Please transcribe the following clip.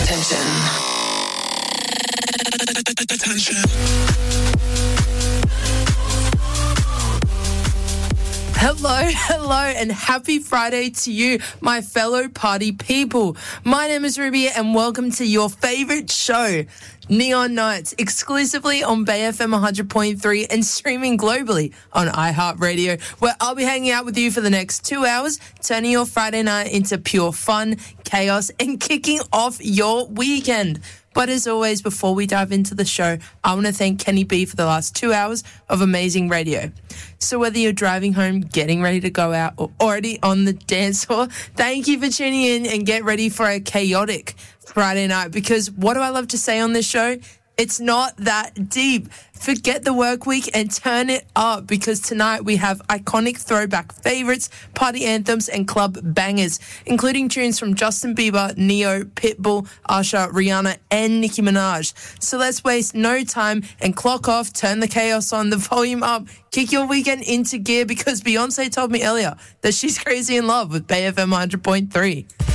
Attention. Hello, and happy Friday to you, my fellow party people. My name is Ruby, and welcome to your favorite show, Neon Nights, exclusively on Bay FM 100.3 and streaming globally on iHeartRadio, where I'll be hanging out with you for the next 2 hours, turning your Friday night into pure fun, chaos, and kicking off your weekend. But as always, before we dive into the show, I want to thank Kenny B for the last 2 hours of amazing radio. So whether you're driving home, getting ready to go out, or already on the dance floor, thank you for tuning in and get ready for a chaotic Friday night, because what do I love to say on this show? It's not that deep. Forget the work week and turn it up, because tonight we have iconic throwback favorites, party anthems, and club bangers, including tunes from Justin Bieber, Neo, Pitbull, Usher, Rihanna, and Nicki Minaj. So let's waste no time and clock off, turn the chaos on, the volume up, kick your weekend into gear, because Beyonce told me earlier that she's crazy in love with Bay FM 100.3.